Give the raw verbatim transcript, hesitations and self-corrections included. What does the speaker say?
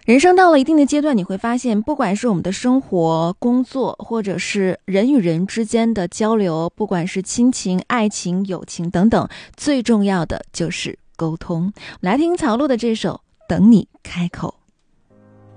人生到了一定的阶段，你会发现，不管是我们的生活、工作，或者是人与人之间的交流，不管是亲情、爱情、友情等等，最重要的就是沟通。来听曹璐的这首《等你开口》。